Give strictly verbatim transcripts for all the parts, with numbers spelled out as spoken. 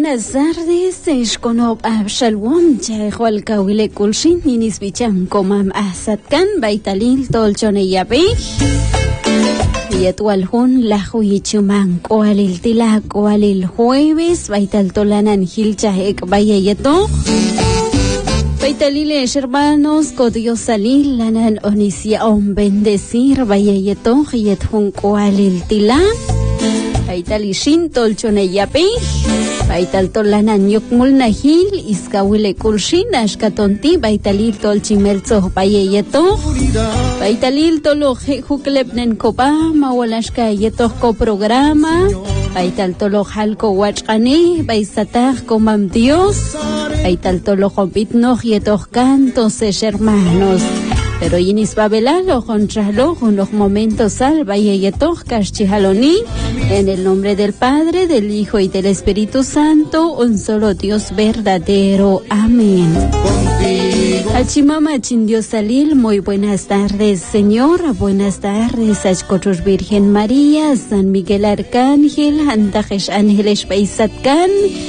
buenas tardes. Eshkonob Abshalom, Chayhualkawile Kulshin, Ninisbichan, Komam Asatkan, Baitalil, Tolchone Yabe. Yetualjun, la Huichuman, Koalil Tila, Koalil Jueves, Baital Tolanan Hilchahek, Bayayeto. Baitalile, hermanos, Codios Salil, Lanan Onisia, On Bendecir, Bayayeto, Yetjun Koalil Tila. Baital ishin tolchone yape, baital tolanan yukmul nahil, iskawile kulshin, ashkatonti, baitalil tolchimelzo bayeyeto, baitalil tolo huklebnen kopa, mawalashka yetohko programa, baital tolo halko wachane, baisatah komam Dios, baital tolo hompitno yetoh cantos hermanos. Pero yinis babelalo contralo unos momentos al bayeyeto kaschihaloni en el nombre del Padre, del Hijo y del Espíritu Santo, un solo Dios verdadero. Amén. Achimama Chindios Salil, muy buenas tardes, Señor. Buenas tardes, Achkotur Virgen María, San Miguel Arcángel, Antajesh Ángeles Paisatkan.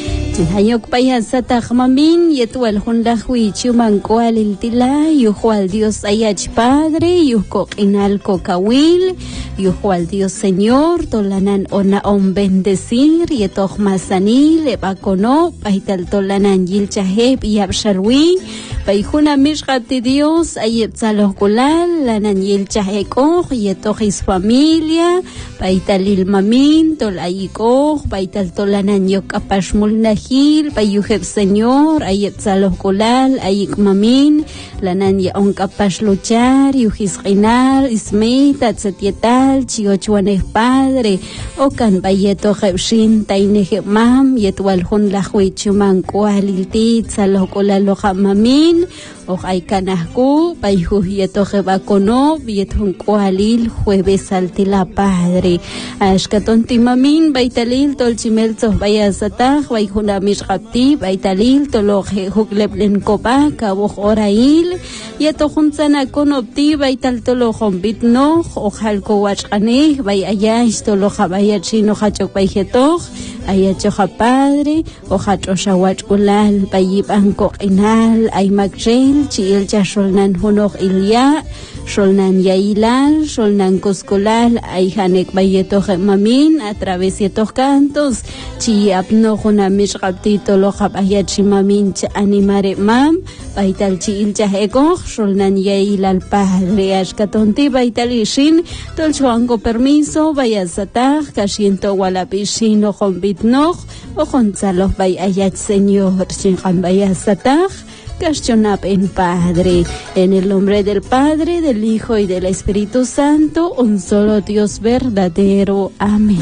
Hayok payasatah mamin yetual hunlahui chuman koalil tila yuhual Dios ayach Padre yuhko inalko kawil yuhual Dios Señor tolanan ona on bendecir yetoh masanil ebakono paital tolanan yilchaheb yabsharwi paijuna mishgati Dios ayeptzaloh kulal lanan yilchahekoj yetoh his familia paitalil mamin tolayikoh paital tolanan yok apashmulnah Gil, payujeb Señor, ayet salos kolal, ayik mamin, lanan ya on capaz luchar, yujis reinar, ismeita, tzatietal, chiochuanes padre, okan bayeto jebshin, taineje mam, yetual hun la huichuman kualiltit, salos kolal loja mamin, o aikanahku, payuj yeto jebakono, yetun kualil, jueves altila padre, ashkatonti mamin, baitalil, tolchimelzos bayasatah, bayjuna Mishgapti, Baitalil, Toloje, Hugleblen Kopa, Cabo Orail, Yeto Hunsana Konopti, Baital Tolojon Bitno, Ojalko Wachane, Bayayash, Toloja Bayachino, Hachok Bayetoch, Ayachoja Padre, Ojachocha Wachulal, Bayibanko Inal, Aymakjel, Chiel Chasholnan Hunok Ilya, Sholnan Yailal, Sholnan Coscolal, Ayhanek Bayetoje Mamin, a través de estos cantos, Chiapno Hunamish Raptito loja bayachi mamincha animare mam baital chiil chaheko sholnan yail al padre ashkatonti baital ishin tolchuango permiso bayasatah kashiento walapishin o hombitnoch o honzalos bayayach señor chingan bayasatah Kashchonap en Padre, en el nombre del Padre, del Hijo y del Espíritu Santo, un solo Dios verdadero. Amén.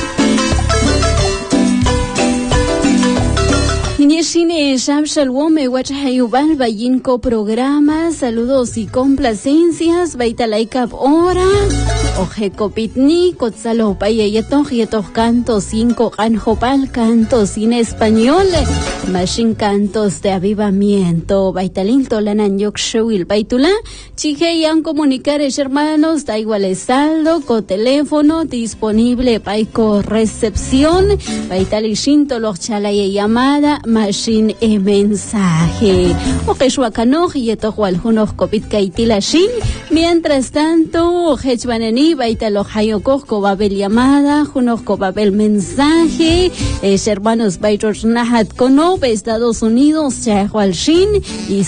Niñeshine Shab Shalom Ewachayubal Bayinko programa, saludos y complacencias, Baitalaikab Ora, Ojeko Pitni, Kotzalo Payeyetok Yetok Cantos cinco Canjopal, cantos en español, Mashin cantos de avivamiento, Baitalin Tolanan Yokshuil Baitula, Chiheyan comunicares hermanos, da igual saldo, co teléfono disponible, Paiko recepción, Baitalishin Toloch Chalaye llamada, Mashin e mensaje. Okeshwakanoj yetohual hunoj kopit kaitilashin. Mientras tanto, Hechbaneni baitalo hayokoj kobabel llamada, hunoj kobabel mensaje. Es hermanos baitos nahat konob, Estados Unidos, Chahual Shin, y